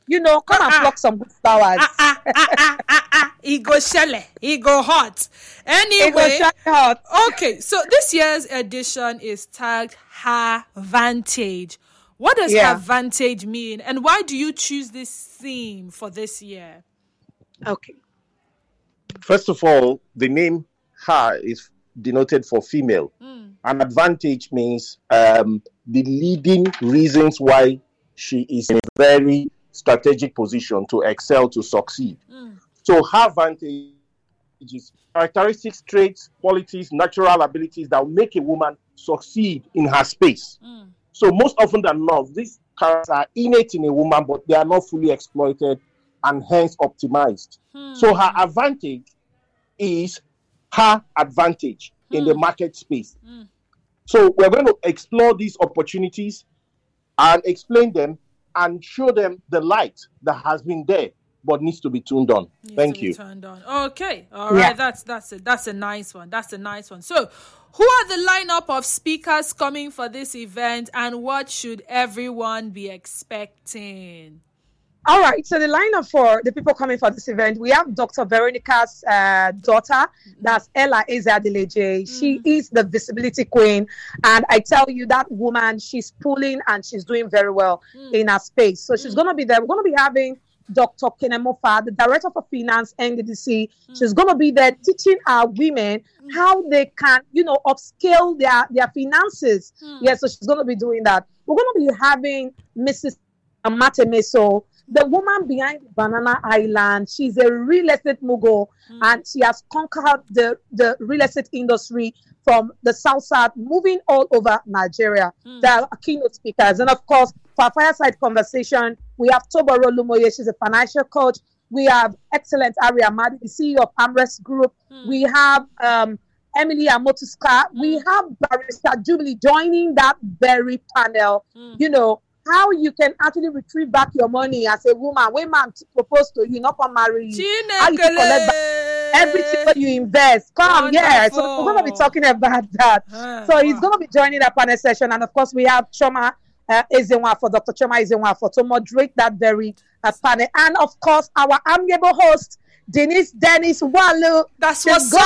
come and pluck some good flowers. He go shelle. He go hot. Anyway, okay. So this year's edition is tagged Her Vantage. What does Her Vantage mean, and why do you choose this theme for this year? Okay. First of all, the name Her is denoted for female. An advantage means the leading reasons why she is in a very strategic position to excel, to succeed. So her vantage is characteristics, traits, qualities, natural abilities that will make a woman succeed in her space. So most often than not, these characters are innate in a woman, but they are not fully exploited and hence optimized. So her advantage is her advantage in the market space. So we're going to explore these opportunities and explain them and show them the light that has been there but needs to be tuned on. Thank you. Turned on. Okay. All right. That's it. That's a nice one. So who are the lineup of speakers coming for this event, and what should everyone be expecting? All right, so the lineup for the people coming for this event, we have Dr. Veronica's daughter, that's Ella Ezadileje. She is the visibility queen, and I tell you, that woman, she's pulling and she's doing very well in her space. So she's going to be there. We're going to be having Dr. Kenemofa, the Director for Finance, NDDC. She's going to be there teaching our women how they can, upscale their finances. So she's going to be doing that. We're going to be having Mrs. Amatemeso, the woman behind Banana Island. She's a real estate mogul, and she has conquered the real estate industry from the South, moving all over Nigeria. There are keynote speakers. And of course, for our fireside conversation, we have Toboro Lumoye. She's a financial coach. We have excellent Ari Amadi, the CEO of Amrest Group. We have Emily Amotuska. We have Barrister Jubilee joining that very panel. How you can actually retrieve back your money as a woman when man propose to you, not for marry you. How you can collect back everything that you invest. So we're going to be talking about that. So he's going to be joining that panel session, and of course we have Choma Ezenwa for Dr. Choma Ezenwa for to moderate that very panel, and of course our amiable host Denise Walu. She's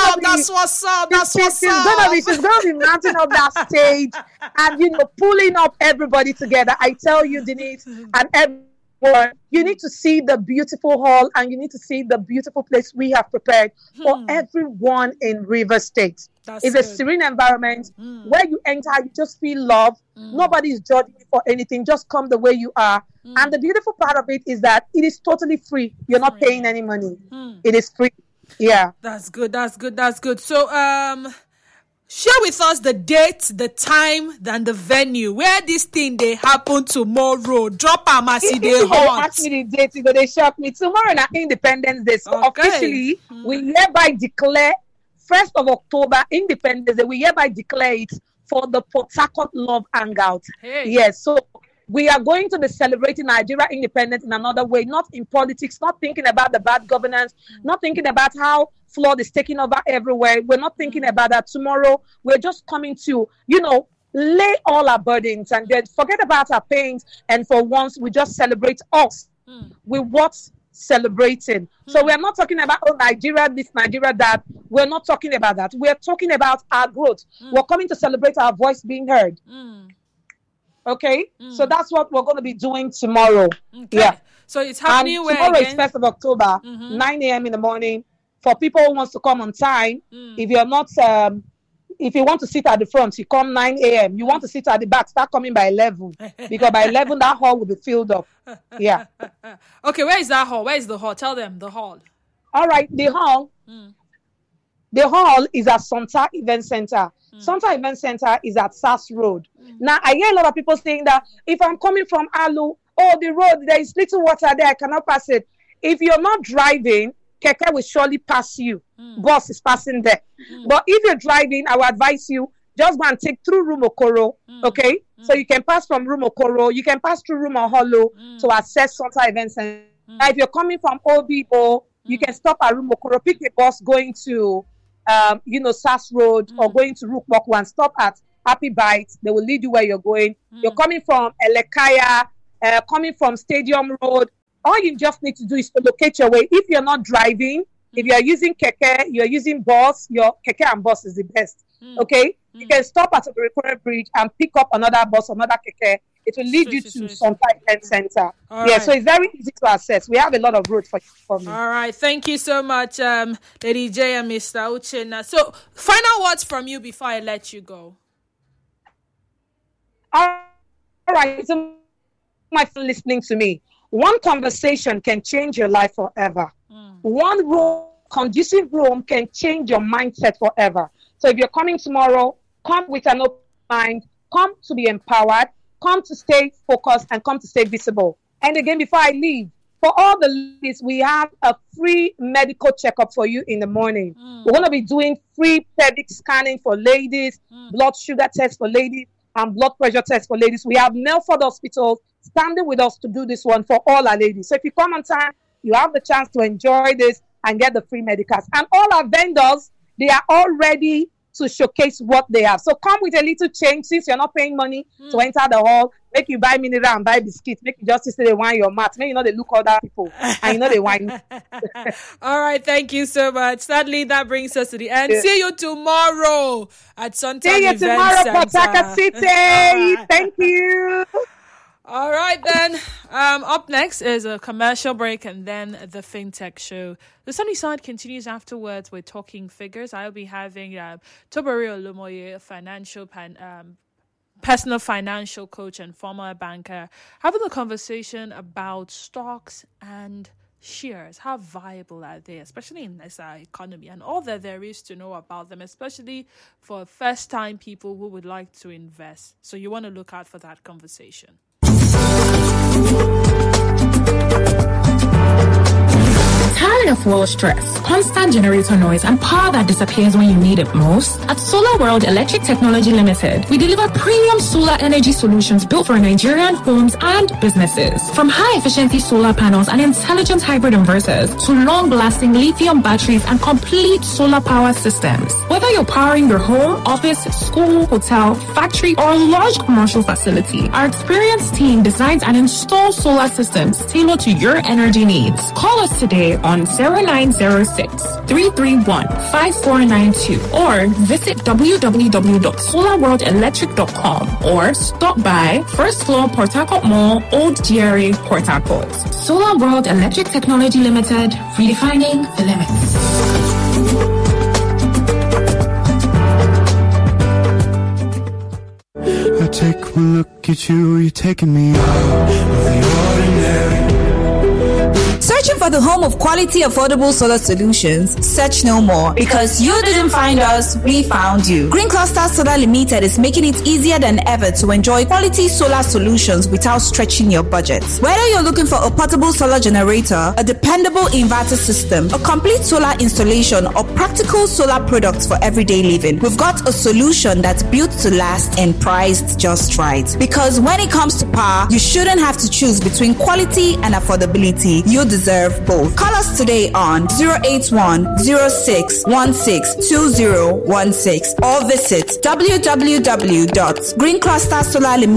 gonna be mounting up that stage and pulling up everybody together. I tell you, Denise and everyone, you need to see the beautiful hall and you need to see the beautiful place we have prepared for everyone in River State. It's a serene environment where you enter, you just feel love. Nobody is judging you for anything. Just come the way you are. And the beautiful part of it is that it is totally free. You're not paying any money. It is free. Yeah. That's good. So, share with us the date, the time, and the venue where this thing they happen tomorrow. Drop a massive day hot. Ask me the date, they shock me. Tomorrow na Independence Day. So officially, we hereby declare 1st of October, Independence Day. We hereby declare it for the Port Harcourt Love Hangout. Yes, so we are going to be celebrating Nigeria independence in another way, not in politics, not thinking about the bad governance, not thinking about how flood is taking over everywhere. We're not thinking about that. Tomorrow, we're just coming to, lay all our burdens and then forget about our pains. And for once, we just celebrate us. We what's celebrating. So we're not talking about, Nigeria this, Nigeria that. We're not talking about that. We're talking about our growth. We're coming to celebrate our voice being heard. Okay, so that's what we're going to be doing tomorrow. Okay. Yeah. So it's happening tomorrow is 1st of October, 9 a.m. in the morning. For people who wants to come on time, if you're not, if you want to sit at the front, you come 9 a.m. You want to sit at the back, start coming by 11. Because by 11, that hall will be filled up. Yeah. Okay, where is that hall? Where is the hall? Tell them the hall. All right, the hall. The hall is at Sonta Event Center. Sonta Event Center is at SAS Road. Now, I hear a lot of people saying that if I'm coming from Alu, the road, there is little water there, I cannot pass it. If you're not driving, Keke will surely pass you. Bus is passing there. But if you're driving, I will advise you, just go and take through Rumokoro, okay? So you can pass from Rumokoro, you can pass through Rumaholo to access Sonta Event Center. Now, if you're coming from Obibo, you can stop at Rumokoro, pick a bus going to SAS Road or going to Rukbokwu and stop at Happy Bites. They will lead you where you're going. You're coming from Elekaya, coming from Stadium Road, All you just need to do is to locate your way. If you're not driving, if you're using keke, you're using bus, your keke and bus is the best. Okay? You can stop at the Recurrent Bridge and pick up another bus, another keke. It will lead you to some event center. Right. So it's very easy to access. We have a lot of roads for me. All right. Thank you so much, Lady J and Mr. Uchenna. So final words from you before I let you go. All right. So my friend listening to me, one conversation can change your life forever. One room, conducive room, can change your mindset forever. So if you're coming tomorrow, come with an open mind, come to be empowered, come to stay focused, and come to stay visible. And again, before I leave, for all the ladies, we have a free medical checkup for you in the morning. We're going to be doing free pelvic scanning for ladies, blood sugar tests for ladies, and blood pressure tests for ladies. We have Melford Hospital standing with us to do this one for all our ladies. So if you come on time, you have the chance to enjoy this and get the free medicals. And all our vendors, they are all ready to showcase what they have. So come with a little change since you're not paying money to enter the hall. Make you buy mineral and buy biscuits. Make you just say they wine your mat. Make you know they look other people and you know they wine. All right, thank you so much. Sadly, that brings us to the end. Yeah. See you tomorrow at Suntime Event Center. See you tomorrow, Port Harcourt City. Thank you. All right, then. Up next is a commercial break and then the FinTech Show. The Sunny Side continues afterwards with Talking Figures. I'll be having Tobari Olumoye, personal financial coach and former banker, having a conversation about stocks and shares. How viable are they, especially in this economy, and all that there is to know about them, especially for first-time people who would like to invest. So you want to look out for that conversation. Tired of world stress, constant generator noise, and power that disappears when you need it most? At Solar World Electric Technology Limited, we deliver premium solar energy solutions built for Nigerian homes and businesses. From high-efficiency solar panels and intelligent hybrid inverters to long-lasting lithium batteries and complete solar power systems. Whether you're powering your home, office, school, hotel, factory, or large commercial facility, our experienced team designs and installs solar systems tailored to your energy needs. Call us today on 0906-331-5492 or visit www.solarworldelectric.com or stop by first floor Port Harcourt Mall, Old GRA, Port Harcourt. Solar World Electric Technology Limited, redefining the limits. I take one look at you, you're taking me out of the ordinary. Searching for the home of quality, affordable solar solutions? Search no more, because you didn't find us, we found you. Green Cluster Solar Limited is making it easier than ever to enjoy quality solar solutions without stretching your budget. Whether you're looking for a portable solar generator, a dependable inverter system, a complete solar installation, or practical solar products for everyday living, we've got a solution that's built to last and priced just right. Because when it comes to power, you shouldn't have to choose between quality and affordability. You deserve both. Call us today on 081-0616-2016 or visit www.greenclustersolarlimited.com.